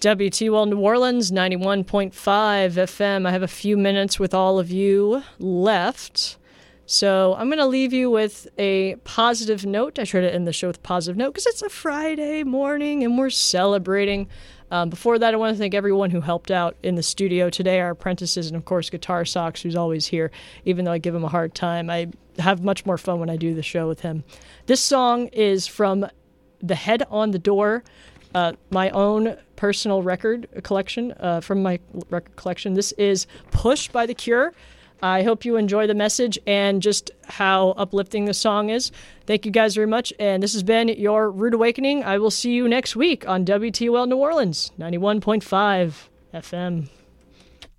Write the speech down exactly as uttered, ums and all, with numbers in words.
W T L New Orleans, ninety-one point five F M. I have a few minutes with all of you left. So I'm going to leave you with a positive note. I try to end the show with a positive note because it's a Friday morning and we're celebrating. Um, before that, I want to thank everyone who helped out in the studio today, our apprentices, and of course, Guitar Socks, who's always here, even though I give him a hard time. I have much more fun when I do the show with him. This song is from The Head on the Door, uh, my own personal record collection, uh, from my record collection. This is Push by The Cure. I hope you enjoy the message and just how uplifting the song is. Thank you guys very much. And this has been your Rude Awakening. I will see you next week on W T O L New Orleans, ninety-one point five F M.